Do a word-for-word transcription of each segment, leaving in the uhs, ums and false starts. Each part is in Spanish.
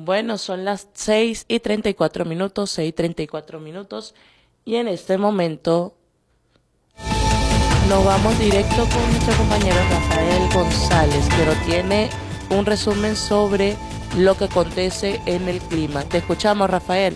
Bueno, son las seis y treinta y cuatro minutos, seis y treinta y cuatro minutos, y en este momento nos vamos directo con nuestro compañero Rafael González, que nos tiene un resumen sobre lo que acontece en el clima. Te escuchamos, Rafael.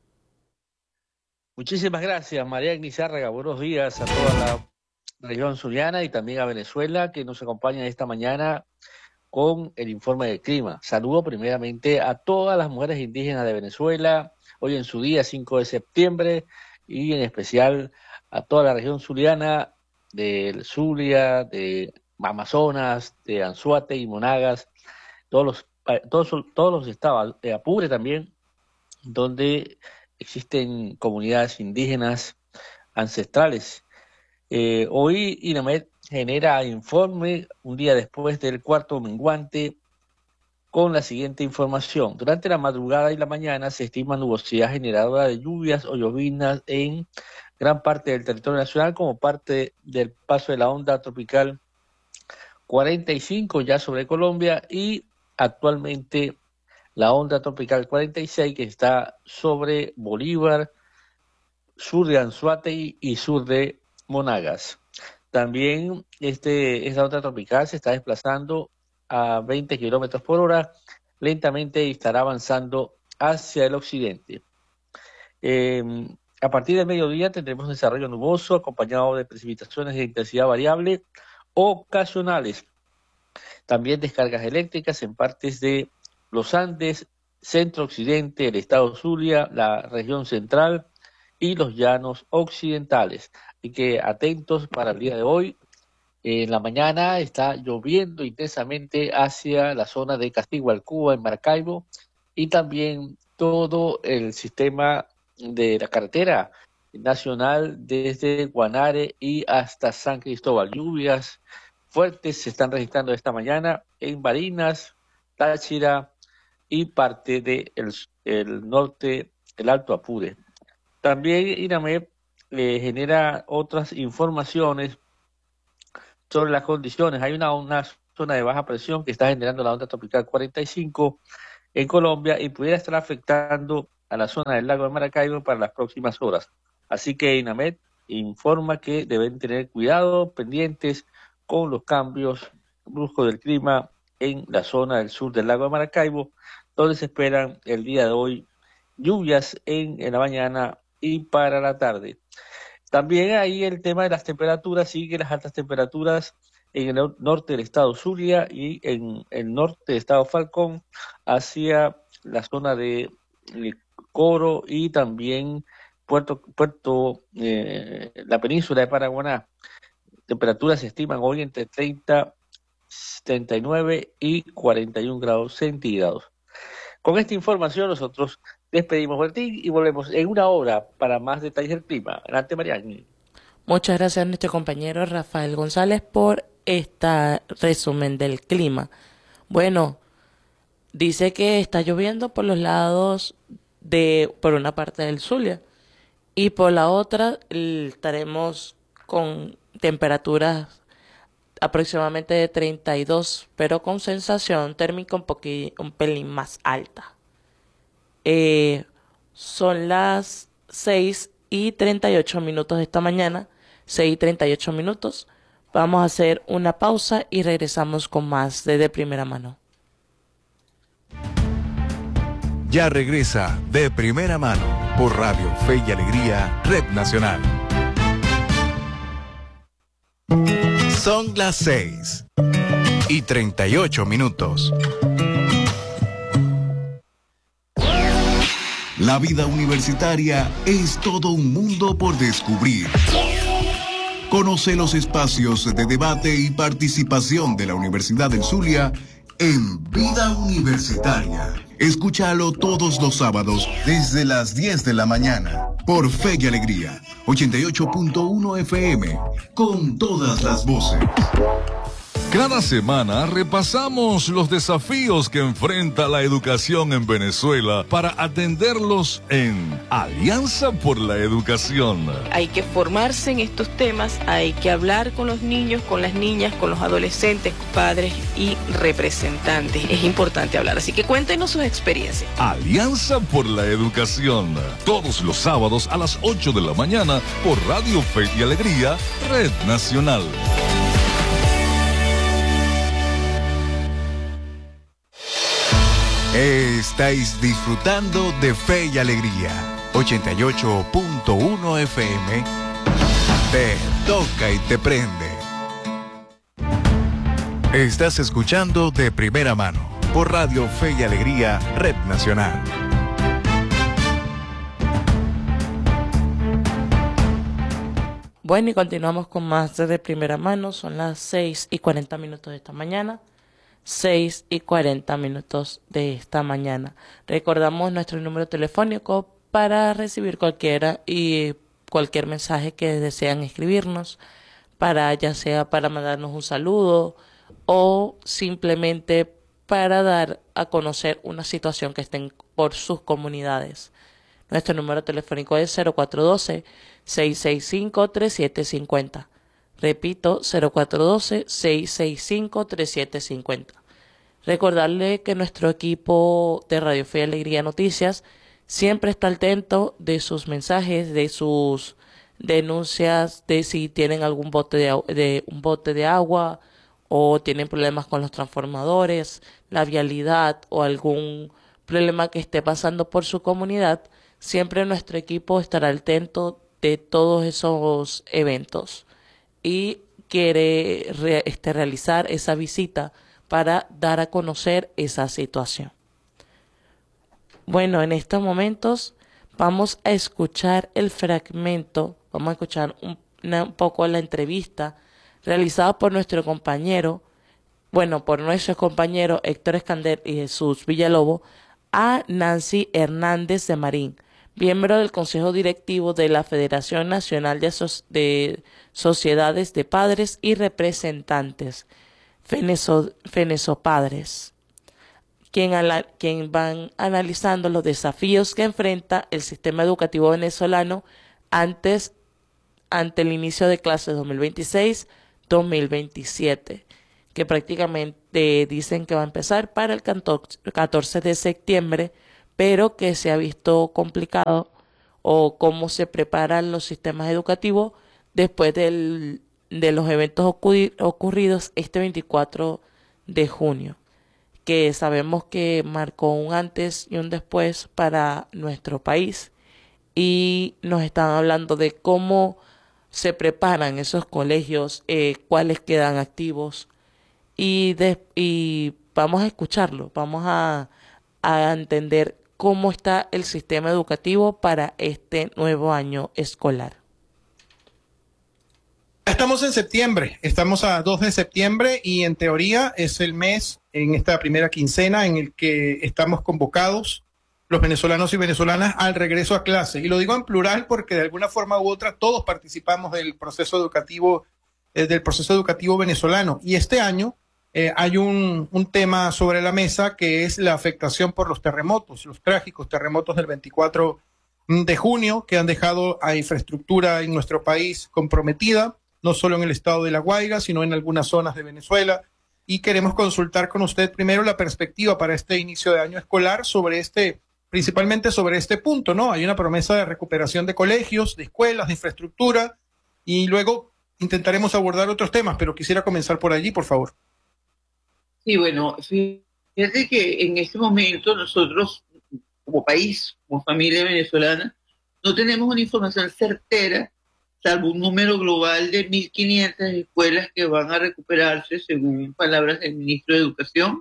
Muchísimas gracias, María Ignizárraga. Buenos días a toda la región zuliana y también a Venezuela, que nos acompaña esta mañana con el informe del clima. Saludo primeramente a todas las mujeres indígenas de Venezuela, hoy en su día cinco de septiembre, y en especial a toda la región zuliana del Zulia, de Amazonas, de Anzoátegui y Monagas, todos los, todos, todos los estados, de Apure también, donde existen comunidades indígenas ancestrales. Eh, hoy INAMED genera informe un día después del cuarto menguante con la siguiente información. Durante la madrugada y la mañana se estima nubosidad generadora de lluvias o llovinas en gran parte del territorio nacional como parte del paso de la onda tropical cuarenta y cinco ya sobre Colombia, y actualmente la onda tropical cuarenta y seis que está sobre Bolívar, sur de Anzoátegui y sur de Monagas. También este, esta onda tropical se está desplazando a veinte kilómetros por hora lentamente y estará avanzando hacia el occidente. Eh, a partir del mediodía tendremos un desarrollo nuboso acompañado de precipitaciones de intensidad variable ocasionales. También descargas eléctricas en partes de los Andes, centro-occidente, el estado Zulia, la región central y los llanos occidentales. Así que atentos para el día de hoy. En la mañana está lloviendo intensamente hacia la zona de Castigualcúa, en Maracaibo, y también todo el sistema de la carretera nacional desde Guanare y hasta San Cristóbal. Lluvias fuertes se están registrando esta mañana en Barinas, Táchira y parte del el norte, el Alto Apure. También INAMED eh, genera otras informaciones sobre las condiciones. Hay una, una zona de baja presión que está generando la onda tropical cuarenta y cinco en Colombia y pudiera estar afectando a la zona del lago de Maracaibo para las próximas horas. Así que INAMED informa que deben tener cuidado, pendientes con los cambios bruscos del clima en la zona del sur del lago de Maracaibo, donde se esperan el día de hoy lluvias en, en la mañana y para la tarde. También ahí el tema de las temperaturas, sigue las altas temperaturas en el norte del estado Zulia y en el norte del estado Falcón, hacia la zona de, de Coro y también Puerto, Puerto eh, la península de Paraguaná. Temperaturas se estiman hoy entre treinta, treinta y nueve y cuarenta y un grados centígrados. Con esta información nosotros despedimos Bertín y volvemos en una hora para más detalles del clima. Adelante, Mariani. Muchas gracias a nuestro compañero Rafael González por este resumen del clima. Bueno, dice que está lloviendo por los lados de, por una parte del Zulia, y por la otra estaremos con temperaturas aproximadamente de treinta y dos, pero con sensación térmica un, poqui, un pelín más alta. Eh, son las seis y treinta y ocho minutos de esta mañana, seis y treinta y ocho minutos. Vamos a hacer una pausa y regresamos con más de, de primera mano. Ya regresa De Primera Mano por Radio Fe y Alegría, Red Nacional. Son las seis y treinta y ocho minutos. La vida universitaria es todo un mundo por descubrir. Conoce los espacios de debate y participación de la Universidad del Zulia en Vida Universitaria. Escúchalo todos los sábados desde las diez de la mañana por Fe y Alegría, ochenta y ocho punto uno F M, con todas las voces. Cada semana repasamos los desafíos que enfrenta la educación en Venezuela para atenderlos en Alianza por la Educación. Hay que formarse en estos temas, hay que hablar con los niños, con las niñas, con los adolescentes, padres y representantes. Es importante hablar, así que cuéntenos sus experiencias. Alianza por la Educación, todos los sábados a las ocho de la mañana por Radio Fe y Alegría, Red Nacional. Estáis disfrutando de Fe y Alegría, ochenta y ocho punto uno F M. Te toca y te prende. Estás escuchando de primera mano por Radio Fe y Alegría, Red Nacional. Bueno, y continuamos con más de primera mano. Son las seis y cuarenta minutos de esta mañana. seis y cuarenta minutos de esta mañana. Recordamos nuestro número telefónico para recibir cualquiera y cualquier mensaje que desean escribirnos, para ya sea para mandarnos un saludo o simplemente para dar a conocer una situación que estén por sus comunidades. Nuestro número telefónico es cero cuatro uno dos, seis seis cinco, tres siete cinco cero. Repito, cero cuatro uno dos, seis seis cinco, tres siete cinco cero. Recordarle que nuestro equipo de Radio Fe y Alegría Noticias siempre está atento de sus mensajes, de sus denuncias, de si tienen algún bote de, de un bote de agua o tienen problemas con los transformadores, la vialidad o algún problema que esté pasando por su comunidad. Siempre nuestro equipo estará atento de todos esos eventos y quiere re, este, realizar esa visita para dar a conocer esa situación. Bueno, en estos momentos vamos a escuchar el fragmento, vamos a escuchar un, una, un poco la entrevista realizada por nuestro compañero, bueno, por nuestros compañeros Héctor Escandel y Jesús Villalobos, a Nancy Hernández de Marín, miembro del Consejo Directivo de la Federación Nacional de, Aso- de Sociedades de Padres y Representantes, Feneso, Fenesopadres, quien, ala, quien van analizando los desafíos que enfrenta el sistema educativo venezolano antes, ante el inicio de clases dos mil veintiséis dos mil veintisiete, que prácticamente dicen que va a empezar para el catorce de septiembre, pero que se ha visto complicado o cómo se preparan los sistemas educativos después del, de los eventos ocurri- ocurridos este veinticuatro de junio, que sabemos que marcó un antes y un después para nuestro país, y nos están hablando de cómo se preparan esos colegios, eh, cuáles quedan activos, y, de, y vamos a escucharlo, vamos a, a entender cómo está el sistema educativo para este nuevo año escolar. Estamos en septiembre, estamos a dos de septiembre y en teoría es el mes, en esta primera quincena, en el que estamos convocados los venezolanos y venezolanas al regreso a clase. Y lo digo en plural porque de alguna forma u otra todos participamos del proceso educativo, eh, del proceso educativo venezolano. Y este año eh, hay un, un tema sobre la mesa que es la afectación por los terremotos, los trágicos terremotos del veinticuatro de junio, que han dejado a infraestructura en nuestro país comprometida, no solo en el estado de La Guaira, sino en algunas zonas de Venezuela. Y queremos consultar con usted primero la perspectiva para este inicio de año escolar sobre este, principalmente sobre este punto, ¿no? Hay una promesa de recuperación de colegios, de escuelas, de infraestructura, y luego intentaremos abordar otros temas, pero quisiera comenzar por allí, por favor. Sí, bueno, fíjate que en este momento nosotros, como país, como familia venezolana, no tenemos una información certera, salvo un número global de mil quinientas escuelas que van a recuperarse, según palabras del ministro de Educación,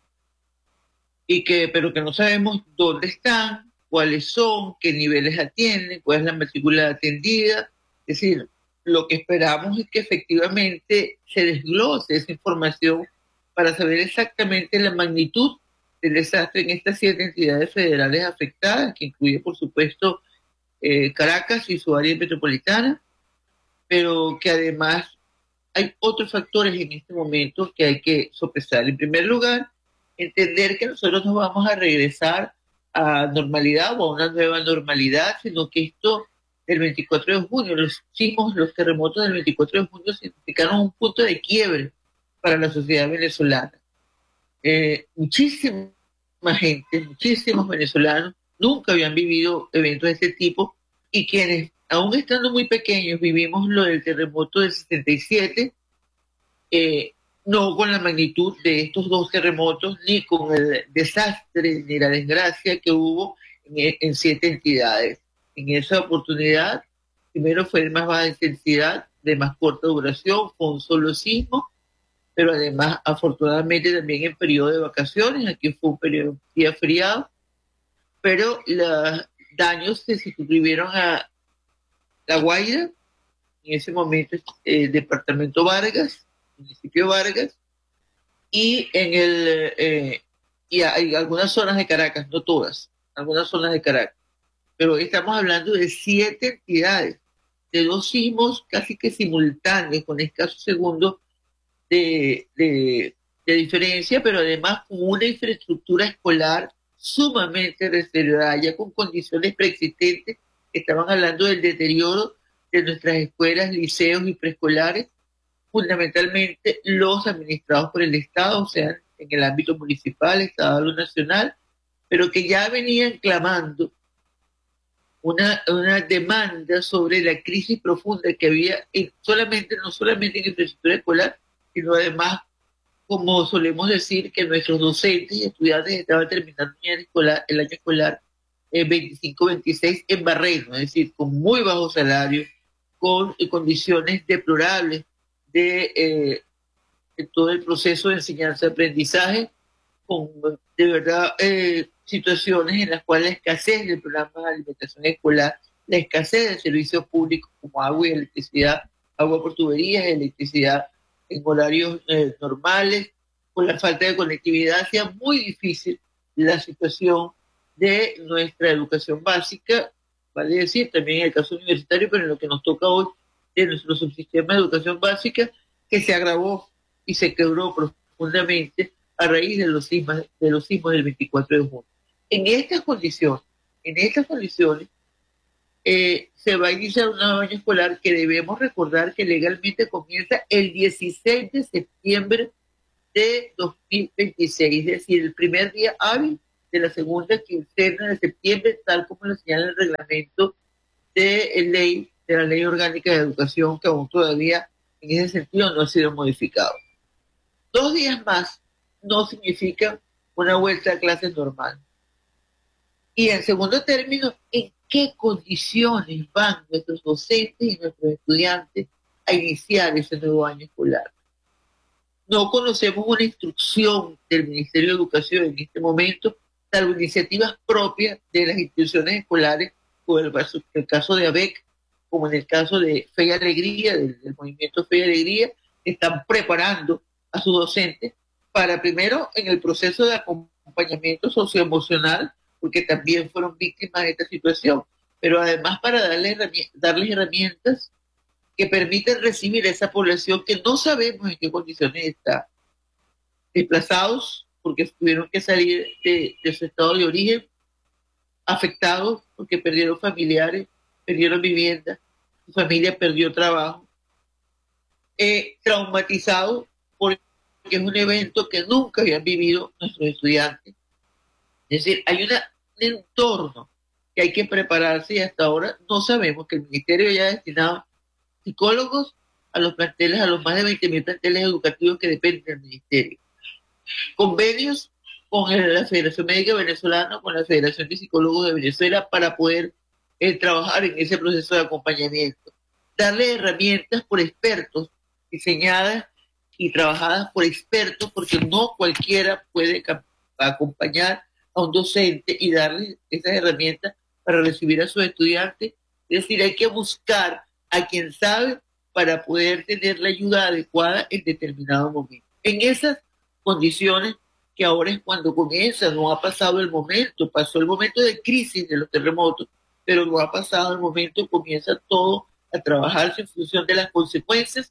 y que, pero que no sabemos dónde están, cuáles son, qué niveles atienden, cuál es la matrícula atendida. Es decir, lo que esperamos es que efectivamente se desglose esa información para saber exactamente la magnitud del desastre en estas siete entidades federales afectadas, que incluye, por supuesto, eh, Caracas y su área metropolitana, pero que además hay otros factores en este momento que hay que sopesar. En primer lugar, entender que nosotros no vamos a regresar a normalidad o a una nueva normalidad, sino que esto del veinticuatro de junio, los sismos, los terremotos del veinticuatro de junio significaron un punto de quiebre para la sociedad venezolana. Eh, muchísima gente, muchísimos venezolanos nunca habían vivido eventos de este tipo, y quienes, aún estando muy pequeños, vivimos lo del terremoto del sesenta y siete, eh, no con la magnitud de estos dos terremotos, ni con el desastre ni la desgracia que hubo en, en siete entidades. En esa oportunidad, primero fue de más baja intensidad, de más corta duración, fue un solo sismo, pero además, afortunadamente, también en periodo de vacaciones, aquí fue un periodo de día feriado, pero los daños se circunscribieron a La Guaira, en ese momento el eh, departamento Vargas, municipio Vargas, y en el eh, y hay algunas zonas de Caracas, no todas, algunas zonas de Caracas, pero estamos hablando de siete entidades, de dos sismos casi que simultáneos, con escasos segundos de, de, de diferencia, pero además con una infraestructura escolar sumamente deteriorada, ya con condiciones preexistentes. Estaban hablando del deterioro de nuestras escuelas, liceos y preescolares, fundamentalmente los administrados por el Estado, o sea, en el ámbito municipal, estatal o nacional, pero que ya venían clamando una, una demanda sobre la crisis profunda que había en solamente, no solamente en infraestructura escolar, sino además, como solemos decir, que nuestros docentes y estudiantes estaban terminando el año escolar, el año escolar eh, veinticinco veintiséis en barreno, es decir, con muy bajo salario, con eh, condiciones deplorables de, eh, de todo el proceso de enseñanza-aprendizaje, con de verdad eh, situaciones en las cuales la escasez del programa de alimentación escolar, la escasez de servicios públicos como agua y electricidad, agua por tuberías, electricidad en horarios eh, normales, con la falta de conectividad, hacía muy difícil la situación de nuestra educación básica, vale decir, también en el caso universitario, pero en lo que nos toca hoy, de nuestro subsistema de educación básica, que se agravó y se quebró profundamente a raíz de los sismos, de los sismos del veinticuatro de junio. En estas condiciones, en estas condiciones, eh, se va a iniciar un nuevo año escolar que debemos recordar que legalmente comienza el dieciséis de septiembre de dos mil veintiséis, es decir, el primer día hábil de la segunda quincena de septiembre, tal como lo señala el reglamento de, ley, de la Ley Orgánica de Educación, que aún todavía en ese sentido no ha sido modificado. Dos días más no significa una vuelta a clases normal. Y en segundo término, ¿en qué condiciones van nuestros docentes y nuestros estudiantes a iniciar ese nuevo año escolar? No conocemos una instrucción del Ministerio de Educación en este momento, salvo iniciativas propias de las instituciones escolares, como en el caso de A B E C, como en el caso de Fe y Alegría, del, del movimiento Fe y Alegría, están preparando a sus docentes para primero en el proceso de acompañamiento socioemocional, porque también fueron víctimas de esta situación, pero además para darles herramientas, darles herramientas que permiten recibir a esa población que no sabemos en qué condiciones está, desplazados porque tuvieron que salir de, de su estado de origen, afectados porque perdieron familiares, perdieron vivienda, su familia perdió trabajo, eh, traumatizados porque es un evento que nunca habían vivido nuestros estudiantes. Es decir, hay una, un entorno que hay que prepararse y hasta ahora no sabemos que el Ministerio ya ha destinado psicólogos a los planteles, a los más de veinte mil planteles educativos que dependen del Ministerio. Convenios con el, la Federación Médica Venezolana, con la Federación de Psicólogos de Venezuela para poder eh, trabajar en ese proceso de acompañamiento. Darle herramientas por expertos, diseñadas y trabajadas por expertos, porque no cualquiera puede acompañar a un docente y darle esas herramientas para recibir a sus estudiantes. Es decir, hay que buscar a quien sabe para poder tener la ayuda adecuada en determinado momento. En esas condiciones que ahora es cuando comienza, no ha pasado el momento, pasó el momento de crisis de los terremotos, pero no ha pasado el momento, comienza todo a trabajarse en función de las consecuencias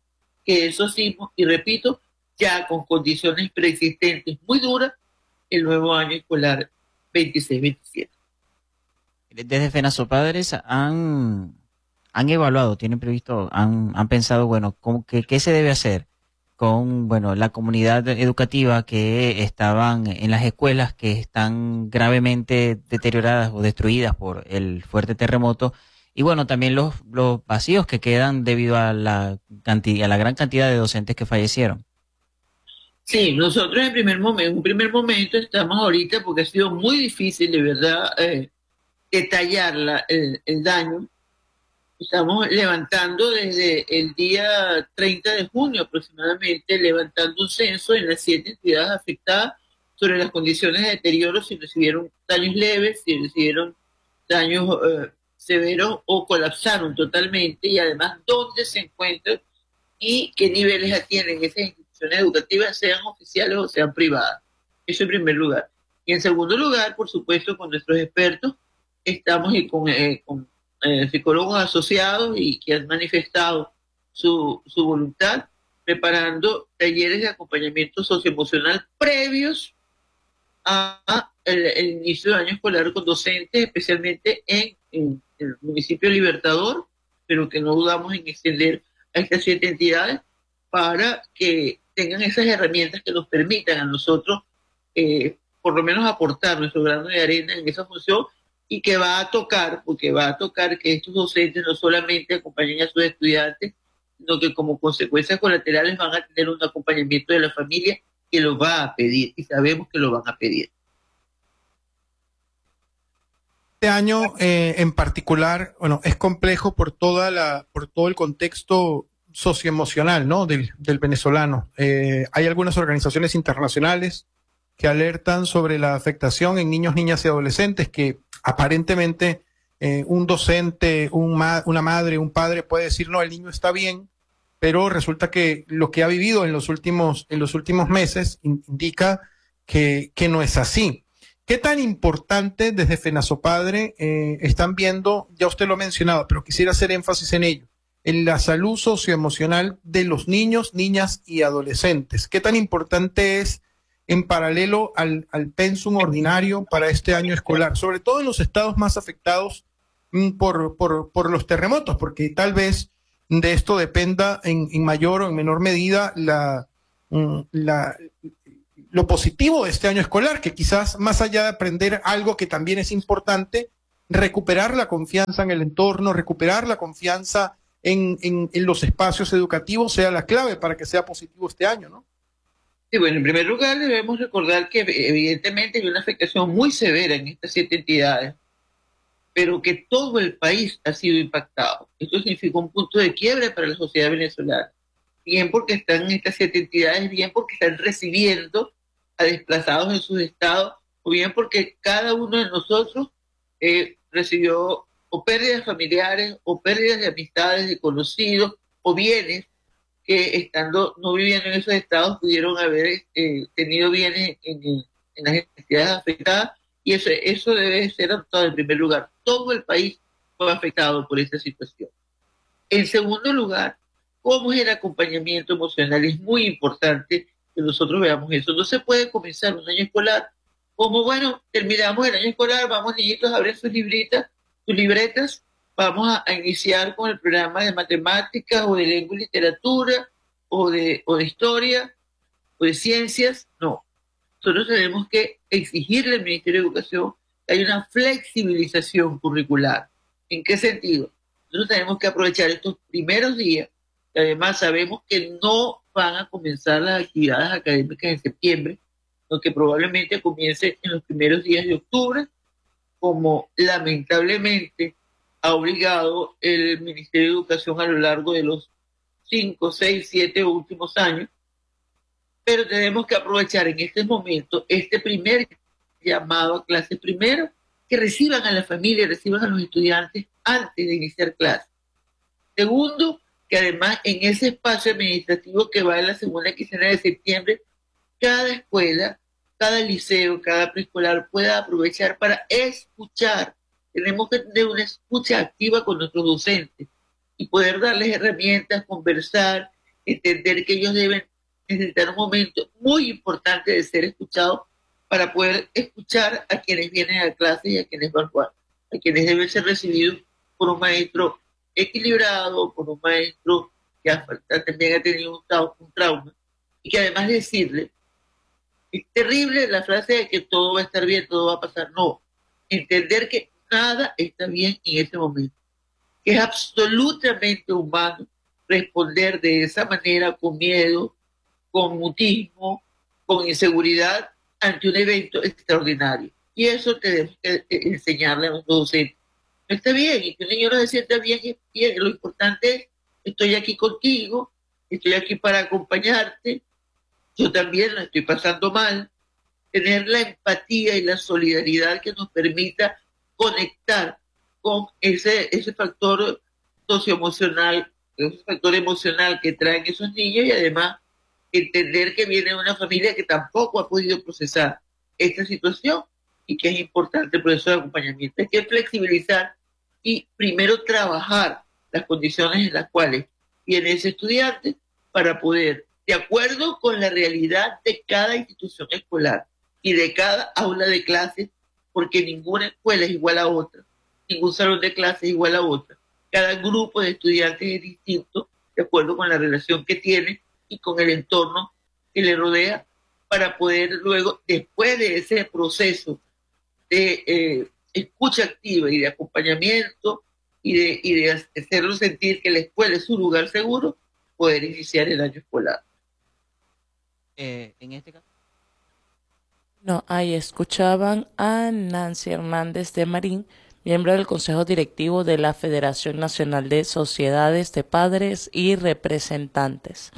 que eso hicimos, y repito, ya con condiciones preexistentes muy duras, el nuevo año escolar veintiséis veintisiete. Desde FENASOPADRES han, han evaluado, tienen previsto, han, han pensado, bueno, ¿cómo, qué, qué se debe hacer con, bueno, la comunidad educativa que estaban en las escuelas que están gravemente deterioradas o destruidas por el fuerte terremoto? Y bueno, también los, los vacíos que quedan debido a la cantidad, a la gran cantidad de docentes que fallecieron. Sí, nosotros en primer momento, en un primer momento estamos ahorita, porque ha sido muy difícil de verdad eh, detallar la, el, el daño. Estamos levantando desde el día treinta de junio aproximadamente, levantando un censo en las siete entidades afectadas sobre las condiciones de deterioro, si recibieron daños leves, si recibieron daños eh, severos o colapsaron totalmente, y además dónde se encuentran y qué niveles atienden esas instituciones educativas, sean oficiales o sean privadas. Eso en primer lugar. Y en segundo lugar, por supuesto, con nuestros expertos, estamos y con, eh, con eh, psicólogos asociados y que han manifestado su, su voluntad, preparando talleres de acompañamiento socioemocional previos a, a el, el inicio del año escolar con docentes, especialmente en, en el municipio Libertador, pero que no dudamos en extender a estas siete entidades para que tengan esas herramientas que nos permitan a nosotros eh, por lo menos aportar nuestro grano de arena en esa función, y que va a tocar, porque va a tocar que estos docentes no solamente acompañen a sus estudiantes, sino que como consecuencias colaterales van a tener un acompañamiento de la familia que lo va a pedir, y sabemos que lo van a pedir. Este año eh, en particular, bueno, es complejo por toda la, por todo el contexto socioemocional, ¿no? Del, del venezolano. Eh, hay algunas organizaciones internacionales que alertan sobre la afectación en niños, niñas y adolescentes, que aparentemente eh, un docente, un ma una madre, un padre puede decir, no, el niño está bien, pero resulta que lo que ha vivido en los últimos, en los últimos meses indica que, que no es así. ¿Qué tan importante desde FENASOPADRE eh, están viendo, ya usted lo ha mencionado, pero quisiera hacer énfasis en ello, en la salud socioemocional de los niños, niñas y adolescentes? ¿Qué tan importante es en paralelo al, al pensum ordinario para este año escolar, sobre todo en los estados más afectados mm, por, por, por los terremotos? Porque tal vez de esto dependa en, en mayor o en menor medida la, mm, la, lo positivo de este año escolar, que quizás más allá de aprender algo que también es importante, recuperar la confianza en el entorno, recuperar la confianza en, en, en los espacios educativos sea la clave para que sea positivo este año, ¿no? Sí, bueno, en primer lugar debemos recordar que evidentemente hay una afectación muy severa en estas siete entidades, pero que todo el país ha sido impactado. Esto significa un punto de quiebre para la sociedad venezolana, bien porque están en estas siete entidades, bien porque están recibiendo a desplazados en sus estados, o bien porque cada uno de nosotros eh, recibió o pérdidas familiares, o pérdidas de amistades, de conocidos, o bienes que estando no viviendo en esos estados pudieron haber eh, tenido bienes en, en, en las entidades afectadas, y eso, eso debe ser adoptado en primer lugar. Todo el país fue afectado por esta situación. En segundo lugar, ¿cómo es el acompañamiento emocional? Es muy importante que nosotros veamos eso. No se puede comenzar un año escolar como, bueno, terminamos el año escolar, vamos niñitos a abrir sus libritas, sus libretas, vamos a, a iniciar con el programa de matemáticas o de lengua y literatura o de, o de historia o de ciencias. No, nosotros tenemos que exigirle al Ministerio de Educación que haya una flexibilización curricular. ¿En qué sentido? Nosotros tenemos que aprovechar estos primeros días, que además sabemos que no van a comenzar las actividades académicas en septiembre, sino que probablemente comiencen en los primeros días de octubre, como lamentablemente ha obligado el Ministerio de Educación a lo largo de los cinco, seis, siete últimos años. Pero tenemos que aprovechar en este momento este primer llamado a clases, primero, que reciban a la familia, reciban a los estudiantes antes de iniciar clases. Segundo, que además en ese espacio administrativo que va en la segunda quincena de septiembre, cada escuela, cada liceo, cada preescolar pueda aprovechar para escuchar. Tenemos que tener una escucha activa con nuestros docentes y poder darles herramientas, conversar, entender que ellos deben necesitar un momento muy importante de ser escuchados para poder escuchar a quienes vienen a clase y a quienes van a, a quienes deben ser recibidos por un maestro equilibrado, por un maestro que ha, también ha tenido un, trau un trauma, y que además decirle, es terrible la frase de que todo va a estar bien, todo va a pasar. No, entender que nada está bien en ese momento, que es absolutamente humano responder de esa manera, con miedo, con mutismo, con inseguridad, ante un evento extraordinario. Y eso tenemos que enseñarle a los docentes. No está bien, y que un niño no se sienta bien, es bien. Lo importante es, estoy aquí contigo, estoy aquí para acompañarte, yo también lo estoy pasando mal. Tener la empatía y la solidaridad que nos permita conectar con ese, ese factor socioemocional, ese factor emocional que traen esos niños, y además entender que viene de una familia que tampoco ha podido procesar esta situación y que es importante el proceso de acompañamiento. Hay que flexibilizar y primero trabajar las condiciones en las cuales viene ese estudiante para poder, de acuerdo con la realidad de cada institución escolar y de cada aula de clase, porque ninguna escuela es igual a otra, ningún salón de clase es igual a otra. Cada grupo de estudiantes es distinto de acuerdo con la relación que tiene y con el entorno que le rodea, para poder luego, después de ese proceso de eh, escucha activa y de acompañamiento y de, y de hacerlo sentir que la escuela es su lugar seguro, poder iniciar el año escolar. Eh, en este caso. No, ahí escuchaban a Nancy Hernández de Marín, miembro del Consejo Directivo de la Federación Nacional de Sociedades de Padres y Representantes.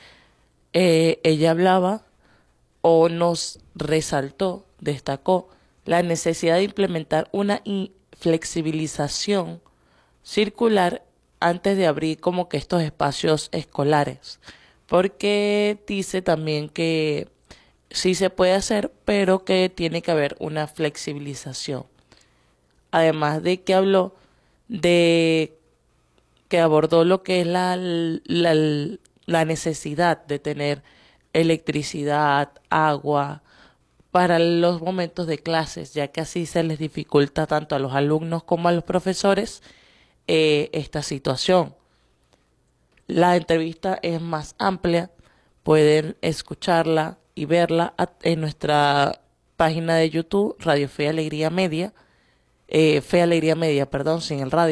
Eh, ella hablaba o nos resaltó, destacó la necesidad de implementar una flexibilización circular antes de abrir como que estos espacios escolares, porque dice también que sí se puede hacer, pero que tiene que haber una flexibilización. Además de que habló de que abordó lo que es la, la, la necesidad de tener electricidad, agua para los momentos de clases, ya que así se les dificulta tanto a los alumnos como a los profesores eh, esta situación. La entrevista es más amplia, pueden escucharla y verla en nuestra página de YouTube, Radio Fe y Alegría Media, eh, Fe y Alegría Media, perdón, sin el radio.